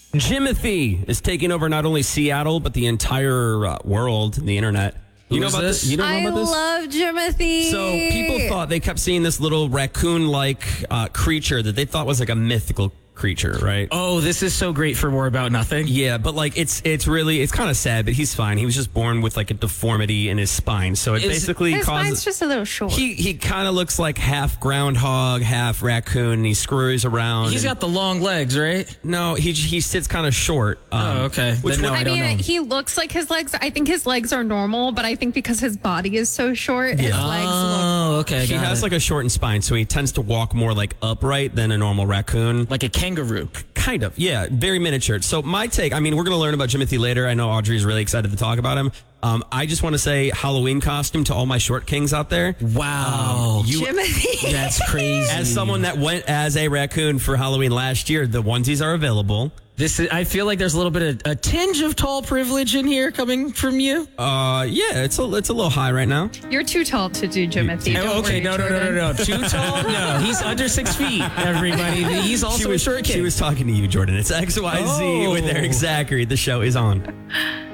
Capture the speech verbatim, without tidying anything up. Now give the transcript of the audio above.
Jimothy is taking over not only Seattle, but the entire uh, world, the internet. You Who know is about this? this? You don't know I about this? love Jimothy. So people thought they kept seeing this little raccoon-like uh, creature that they thought was like a mythical creature, right? Oh, this is so great for More About Nothing. Yeah, but like it's it's really it's kind of sad, but he's fine. He was just born with like a deformity in his spine, so it Is- basically His causes. spine's just a little short. he he kind of looks like half groundhog, half raccoon. And he scurries around. He's and- got the long legs, right? no. He he sits kind of short. Um, Oh, okay. Which Then no, one- I I don't mean, know. he looks like his legs. I think his legs are normal, but I think because his body is so short, his legs look. Oh, okay. he got has it. like a shortened spine, so he tends to walk more like upright than a normal raccoon. like a kangaroo. Kind of, yeah, very miniature. So my take, I mean, we're going to learn about Jimothy later. I know Audrey's really excited to talk about him. Um, I just want to say Halloween costume to all my short kings out there. Wow. You, Jimothy. That's crazy. as someone that went as a raccoon for Halloween last year, the onesies are available. This is, I feel like there's a little bit of a tinge of tall privilege in here coming from you. Uh, yeah, it's a it's a little high right now. You're too tall to do Jimothy. Don't Oh, okay, worry, no, no, no, no, no. Too tall? No, he's under six feet, everybody. He's also she was a short kid. she was talking to you, Jordan. It's X Y Z Oh. with Eric Zachary. The show is on.